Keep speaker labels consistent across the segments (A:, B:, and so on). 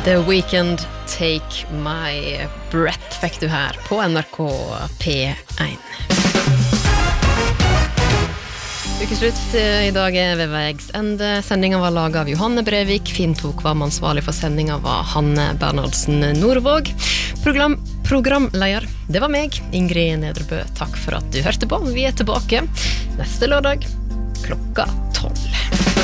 A: The Weeknd, Take My Breath, fikk du her på NRK P1. Ukeslutt i dag ved veis ende. Sendingen var laget av Johanne Brevik. Finn tok var ansvarlig for sendingen var Hanne Bernhardsen Nordvåg. Programleder, det var meg, Ingrid Nedrebø. Takk for at du hørte på. Vi tilbake neste lørdag klokka 12.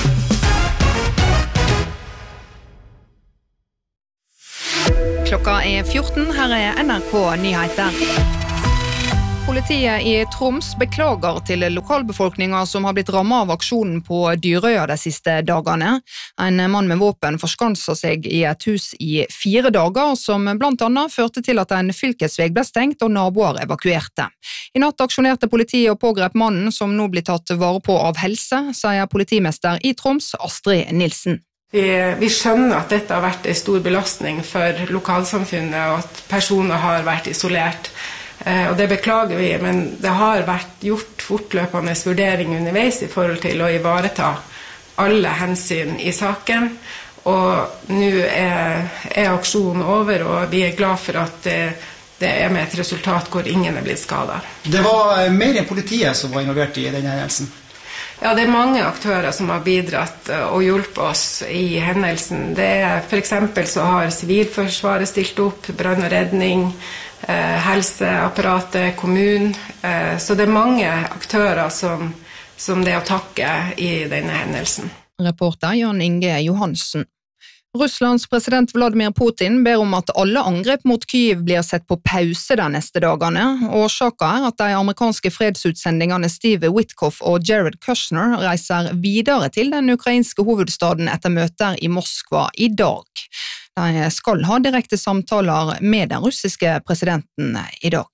B: Klokka 14, her NRK Nyheter. Politiet i Troms beklager til lokalbefolkningen som har blitt rammet av aksjonen på Dyrøya de siste dagene. En mann med våpen forskanset seg i et hus i 4 dager, som blant annet førte til at en fylkesveg ble stengt og naboer evakuerte. I natt aksjonerte politiet og pågrep mannen som nå blir tatt vare på av helse, sier politimester i Troms, Astrid Nilsen.
C: Vi skjønner at dette har vært en stor belastning for lokalsamfunnet, og at personer har vært isolert. Og det beklager vi, men det har vært gjort fortløpende vurdering underveis i forhold til å ivareta alle hensyn i saken. Og nå er aksjonen over, og vi er glad for at det er med et resultat hvor ingen er blitt skadet.
D: Det var mer enn politiet som var involvert i denne hendelsen.
C: Ja, det er mange aktører som har bidratt og hjulpet oss i hendelsen. For eksempel så har Sivilforsvaret stilt opp, brann og redning, helseapparatet, kommunen. Så det er mange aktører som det er å takke i denne hendelsen.
B: Reporter Jan Inge Johansen. Russlands president Vladimir Putin ber om at alle angrep mot Kyiv blir sett på pause de neste dagene. Årsaken at de amerikanske fredsutsendingene Steve Witkoff og Jared Kushner reiser videre til den ukrainske hovedstaden etter møter i Moskva i dag. De skal ha direkte samtaler med den russiske presidenten i dag.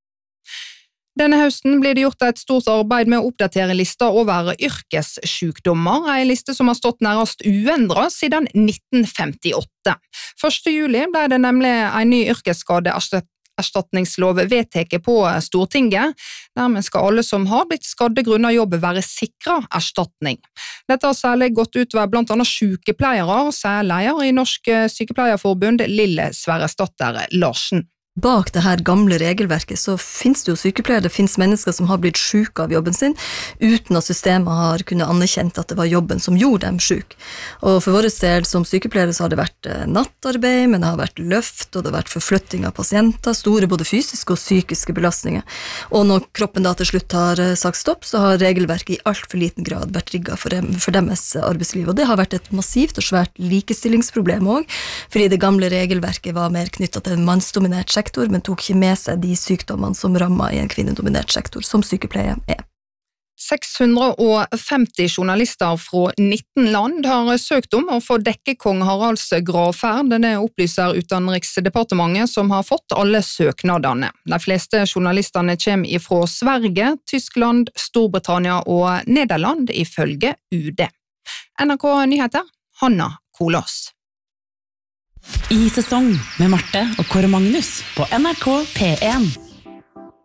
B: Denne høsten blir det gjort et stort arbeid med å oppdatere lista over yrkessykdommer, en liste som har stått nærmest uendret siden 1958. 1. juli ble det nemlig en ny yrkesskadeerstatningslov vedtatt på Stortinget. Dermed skal alle som har blitt skadde grunnet jobb være sikret erstatning. Dette har særlig gått ut ved blant annet sykepleiere, sier leder i Norsk Sykepleierforbund Lille Sverresdatter Larsen.
E: Bak det her gamle regelverket så finnes det jo sykepleiere, det finnes mennesker som har blitt syke av jobben sin, uten at systemet har kunnet anerkjent at det var jobben som gjorde dem syke. Og for vår del som sykepleiere så har det vært nattarbeid, men det har vært løft, og det har vært forflytting av pasienter, store både fysiske og psykiske belastninger. Og når kroppen da til slutt har sagt stopp, så har regelverket i alt for liten grad vært rigget for deres arbeidsliv. Og det har vært et massivt og svært likestillingsproblem også, fordi det gamle regelverket var mer knyttet til en mannsdominert sektor, men tok ikke med seg de sykdommene som rammer i en kvinnedominert sektor, som sykepleie er.
B: 650 journalister fra 19 land har søkt om å få dekke kong Haralds gravferd. Det opplyser Utenriksdepartementet, som har fått alle søknadene. De fleste journalistene kommer fra Sverige, Tyskland, Storbritannia og Nederland, ifølge UD. NRK Nyheter, Hanna Kolås.
F: I sesong med Marte og Kåre Magnus på NRK P1.